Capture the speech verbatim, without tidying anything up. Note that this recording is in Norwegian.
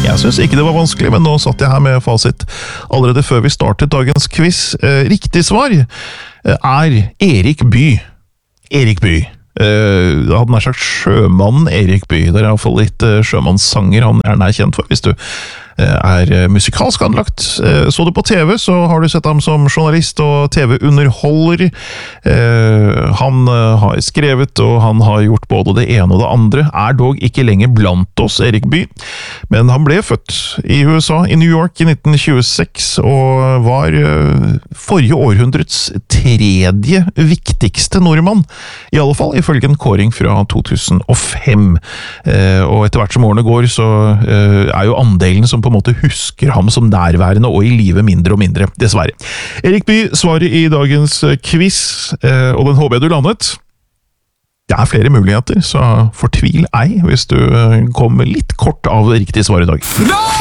Jeg synes ikke det var vanskelig, men nå satt jeg her med fasit allerede før vi startet dagens quiz. Eh, riktig svar er Erik Bye. Erik Bye. Uh, jeg hadde nær sagt sjømannen Erik Bye. Det er i hvert fall litt uh, sjømannssanger han er nær kjent for, hvis du uh, er uh, musikalsk anlagt. Uh, så du på T V, så har du sett ham som journalist og T V-underholder. Uh, han uh, har skrevet, og han har gjort både det ene og det andre. Er dog ikke lenger blant oss, Erik Bye, men han ble født i U S A, i New York i nitten tjueseks, og var uh, forrige århundrets tredje viktigste nordmann, i alle fall ifølge en kåring fra to tusen og fem. Eh, og etter hvert som årene går, så eh, er jo andelen som på en måte husker ham som nærværende og i livet mindre og mindre, dessverre. Erik Bye svarer i dagens quiz, eh, og den håper jeg du landet. Det er flere muligheter, så fortvil ei hvis du kommer litt kort av riktig svar i dag. No!